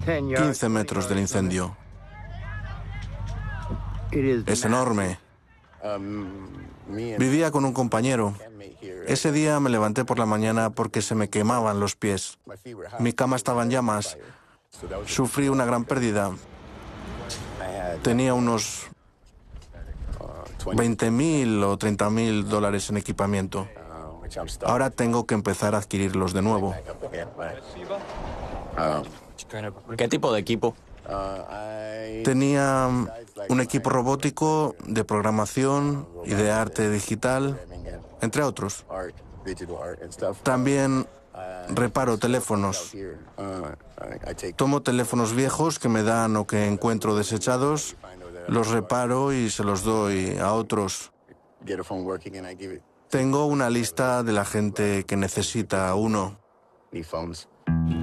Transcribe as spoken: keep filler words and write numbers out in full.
quince metros del incendio. Es enorme. Vivía con un compañero. Ese día me levanté por la mañana porque se me quemaban los pies. Mi cama estaba en llamas. Sufrí una gran pérdida. Tenía unos veinte mil o treinta mil dólares en equipamiento. Ahora tengo que empezar a adquirirlos de nuevo. ¿Qué tipo de equipo? Tenía un equipo robótico de programación y de arte digital, entre otros. También reparo teléfonos. Tomo teléfonos viejos que me dan o que encuentro desechados, los reparo y se los doy a otros. Tengo una lista de la gente que necesita uno.